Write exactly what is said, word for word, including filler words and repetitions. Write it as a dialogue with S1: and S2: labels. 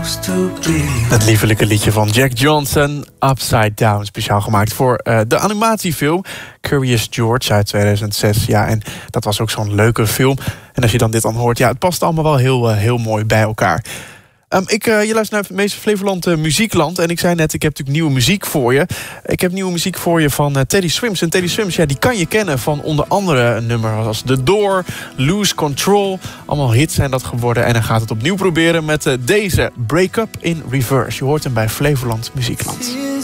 S1: Het liefelijke liedje van Jack Johnson, Upside Down, speciaal gemaakt voor uh, de animatiefilm Curious George uit tweeduizend zes. Ja, en dat was ook zo'n leuke film. En als je dan dit dan hoort, ja, het past allemaal wel heel, uh, heel mooi bij elkaar. Um, ik, uh, je luistert naar het meeste Flevoland uh, Muziekland. En ik zei net, ik heb natuurlijk nieuwe muziek voor je. Ik heb nieuwe muziek voor je van uh, Teddy Swims. En Teddy Swims, ja, die kan je kennen van onder andere een nummer als The Door, Lose Control. Allemaal hits zijn dat geworden. En hij gaat het opnieuw proberen met uh, deze Break Up in Reverse. Je hoort hem bij Flevoland Muziekland.